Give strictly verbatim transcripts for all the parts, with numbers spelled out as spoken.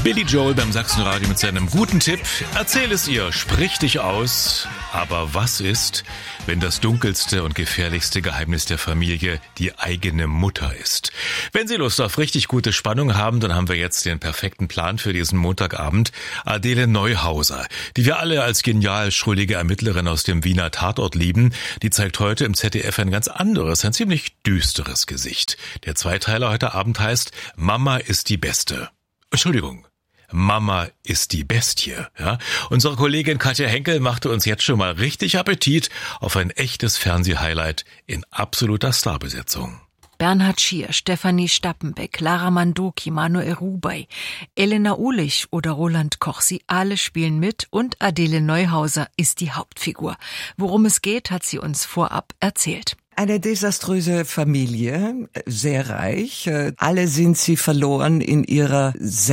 Billy Joel beim Sachsenradio mit seinem guten Tipp. Erzähl es ihr, sprich dich aus. Aber was ist, wenn das dunkelste und gefährlichste Geheimnis der Familie die eigene Mutter ist? Wenn Sie Lust auf richtig gute Spannung haben, dann haben wir jetzt den perfekten Plan für diesen Montagabend. Adele Neuhauser, die wir alle als genial schuldige Ermittlerin aus dem Wiener Tatort lieben, die zeigt heute im Z D F ein ganz anderes, ein ziemlich düsteres Gesicht. Der Zweiteiler heute Abend heißt Mama ist die Beste. Entschuldigung. Mama ist die Bestie. Ja? Unsere Kollegin Katja Henkel machte uns jetzt schon mal richtig Appetit auf ein echtes Fernsehhighlight in absoluter Starbesetzung. Bernhard Schier, Stefanie Stappenbeck, Lara Mandoki, Manuel Rubey, Elena Ulich oder Roland Koch, sie alle spielen mit und Adele Neuhauser ist die Hauptfigur. Worum es geht, hat sie uns vorab erzählt. Eine desaströse Familie, sehr reich. Alle sind sie verloren in ihrer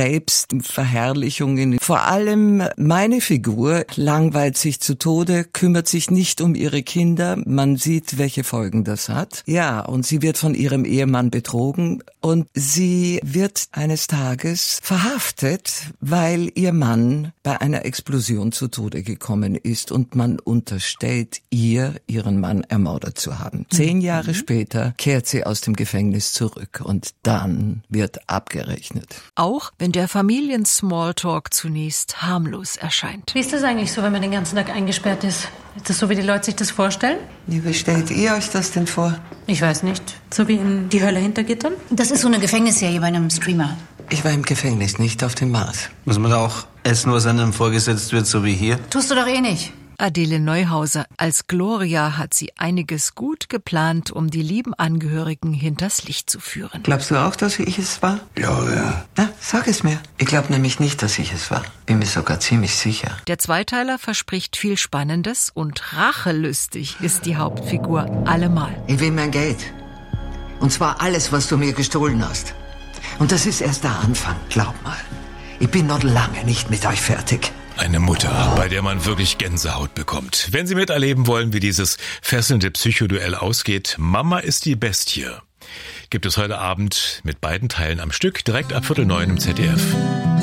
Selbstverherrlichung. Vor allem meine Figur langweilt sich zu Tode, kümmert sich nicht um ihre Kinder. Man sieht, welche Folgen das hat. Ja, und sie wird von ihrem Ehemann betrogen und sie wird eines Tages verhaftet, weil ihr Mann bei einer Explosion zu Tode gekommen ist und man unterstellt ihr, ihren Mann ermordet zu haben. Zehn Jahre mhm. später kehrt sie aus dem Gefängnis zurück und dann wird abgerechnet. Auch wenn der Familien-Smalltalk zunächst harmlos erscheint. Wie ist das eigentlich so, wenn man den ganzen Tag eingesperrt ist? Ist das so, wie die Leute sich das vorstellen? Wie stellt ihr euch das denn vor? Ich weiß nicht. So wie in Die Hölle hinter Gittern? Das ist so eine Gefängnisserie bei einem Streamer. Ich war im Gefängnis, nicht auf dem Mars. Muss man da auch essen, was einem vorgesetzt wird, so wie hier? Tust du doch eh nicht. Adele Neuhauser als Gloria hat sie einiges gut geplant, um die lieben Angehörigen hinters Licht zu führen. Glaubst du auch, dass ich es war? Ja, ja. Na, sag es mir. Ich glaube nämlich nicht, dass ich es war. Bin mir sogar ziemlich sicher. Der Zweiteiler verspricht viel Spannendes und rachelüstig ist die Hauptfigur allemal. Ich will mein Geld. Und zwar alles, was du mir gestohlen hast. Und das ist erst der Anfang, glaub mal. Ich bin noch lange nicht mit euch fertig. Eine Mutter, bei der man wirklich Gänsehaut bekommt. Wenn Sie miterleben wollen, wie dieses fesselnde Psychoduell ausgeht, Mama ist die Bestie, gibt es heute Abend mit beiden Teilen am Stück direkt ab Viertel neun im Z D F.